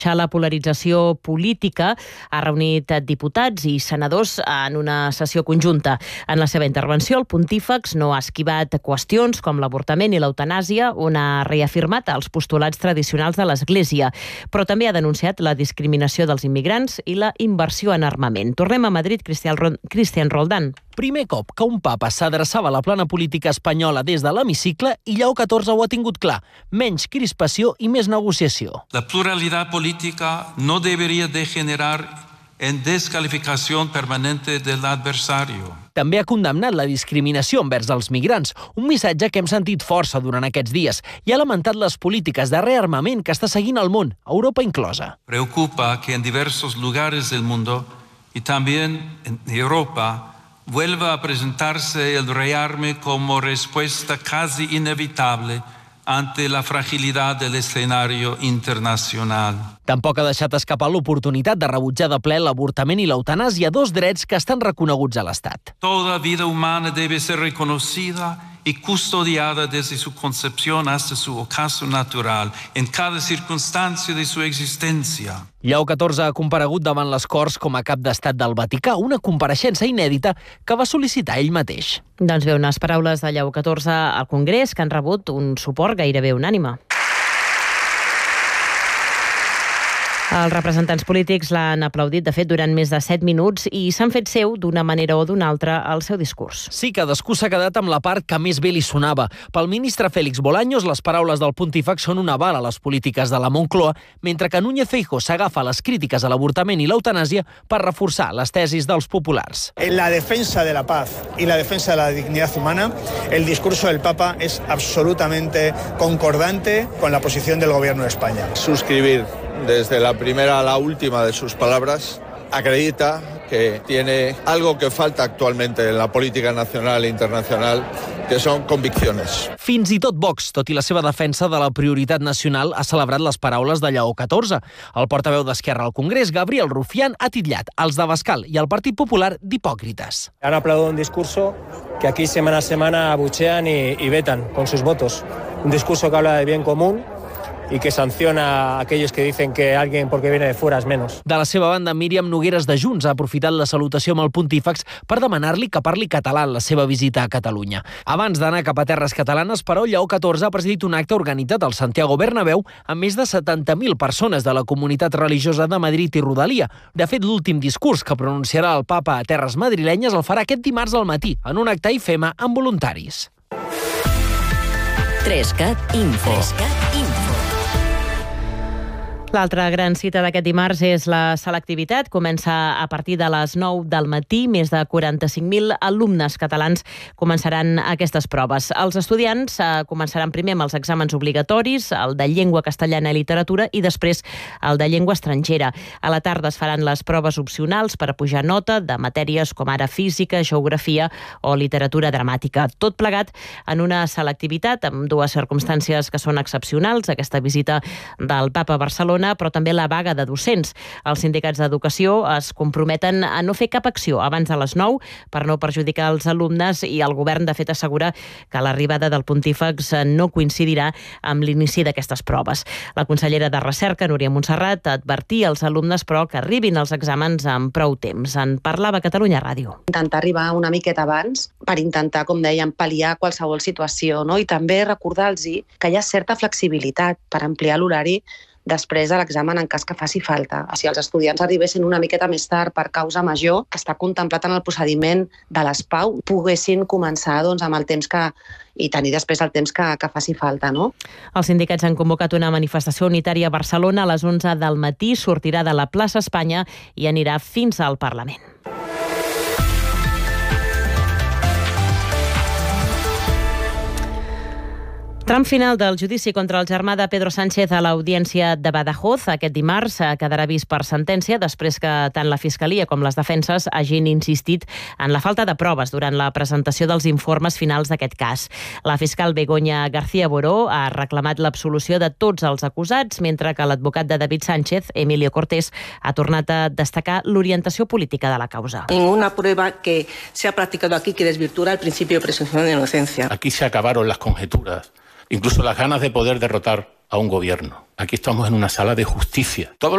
La polarització política ha reunit diputats i senadors en una sessió conjunta. En la seva intervenció, el pontífex no ha esquivat qüestions com l'avortament i l'eutanàsia, on ha reafirmat els postulats tradicionals de l'Església, però també ha denunciat la discriminació dels immigrants i la inversió en armament. Tornem a Madrid, Cristian Roldán. Primer cop que un papa s'adreçava a la plana política espanyola des de l'hemicicle i Lleó XIV ho ha tingut clar. Menys crispació i més negociació. La pluralidad política no debería degenerar en descalificación permanente del adversario. També ha condemnat la discriminació envers els migrants, un missatge que hem sentit força durant aquests dies, i ha lamentat les polítiques de rearmament que està seguint el món, Europa inclosa. Preocupa que en diversos lugares del mundo y también en Europa vuelva a presentarse el rearme como respuesta casi inevitable ante la fragilidad del escenario internacional. Tampoc ha deixat escapar l'oportunitat de rebutjar de ple l'avortament i l'eutanàsia, dos drets que estan reconeguts a l'Estat. Toda vida humana debe ser reconocida y custodiada desde su concepción hasta su ocaso natural, en cada circunstancia de su existencia. Lleó XIV ha comparegut davant les Corts com a cap d'estat del Vaticà, una compareixença inèdita que va sol·licitar ell mateix. Doncs bé, unes paraules de Lleó XIV al Congrés que han rebut un suport gairebé unànime. Els representants polítics l'han aplaudit, de fet, durant més de 7 minuts i s'han fet seu, d'una manera o d'una altra, el seu discurs. Sí, cadascú s'ha quedat amb la part que més bé li sonava. Pel ministre Félix Bolaños, les paraules del pontífex són un aval a les polítiques de la Moncloa, mentre que Núñez Feijóo s'agafa les crítiques a l'avortament i l'eutanàsia per reforçar les tesis dels populars. En la defensa de la paz y la defensa de la dignidad humana, el discurso del Papa es absolutamente concordante con la posición del Gobierno de España. Suscribir desde la primera a la última de sus palabras, acredita que tiene algo que falta actualmente en la política nacional e internacional, que són conviccions. Fins i tot Vox, tot i la seva defensa de la prioritat nacional, ha celebrat les paraules de Lleó XIV. El portaveu d'Esquerra al Congrés, Gabriel Rufián, ha titllat els d'Abascal i el Partit Popular d'hipòcrites. Han aplaudido un discurso que aquí semana a semana abuchean y vetan con sus votos. Un discurso que habla de bien común y que sanciona a aquellos que dicen que alguien porque viene de fuera es menos. De la seva banda, Míriam Nogueras de Junts ha aprofitat la salutació amb el pontífex per demanar-li que parli català en la seva visita a Catalunya. Abans d'anar cap a terres catalanes, però, Lleó XIV ha presidit un acte organitzat al Santiago Bernabéu amb més de 70.000 persones de la comunitat religiosa de Madrid i Rodalia. De fet, l'últim discurs que pronunciarà el papa a terres madrilenyes el farà aquest dimarts al matí, en un acte a IFEMA amb voluntaris. 3CAT Info. L'altra gran cita d'aquest dimarts és la selectivitat. Comença a partir de les 9 del matí. Més de 45.000 alumnes catalans començaran aquestes proves. Els estudiants començaran primer amb els exàmens obligatoris, el de llengua castellana i literatura, i després el de llengua estrangera. A la tarda es faran les proves opcionals per a pujar nota de matèries com ara física, geografia o literatura dramàtica. Tot plegat en una selectivitat amb dues circumstàncies que són excepcionals, aquesta visita del Papa a Barcelona, però també la vaga de docents. Els sindicats d'educació es comprometen a no fer cap acció abans de les 9 per no perjudicar els alumnes, i el govern, de fet, assegura que l'arribada del pontífex no coincidirà amb l'inici d'aquestes proves. La consellera de Recerca, Núria Montserrat, advertia als alumnes, però, que arribin els exàmens amb prou temps. En parlava a Catalunya Ràdio. Intentar arribar una miqueta abans per intentar, com dèiem, pal·liar qualsevol situació, no? I també recordar-los que hi ha certa flexibilitat per ampliar l'horari després de l'examen en cas que faci falta. Si els estudiants arribessin una miqueta més tard per causa major, que està contemplat en el procediment de les PAU, poguessin començar amb el temps i tenir després el temps que faci falta, no? Els sindicats han convocat una manifestació unitària a Barcelona a les 11 del matí, sortirà de la plaça Espanya i anirà fins al Parlament. Tram final del judici contra el germà de Pedro Sánchez a l'Audiència de Badajoz. Aquest dimarts quedarà vist per sentència després que tant la Fiscalia com les defenses hagin insistit en la falta de proves durant la presentació dels informes finals d'aquest cas. La fiscal Begoña García Boró ha reclamat l'absolució de tots els acusats, mentre que l'advocat de David Sánchez, Emilio Cortés, ha tornat a destacar l'orientació política de la causa. Ninguna prueba que se ha practicado aquí que desvirtúa el principio de presunción de inocencia. Aquí se acabaron las conjeturas, incluso las ganas de poder derrotar a un gobierno. Aquí estamos en una sala de justicia. Todos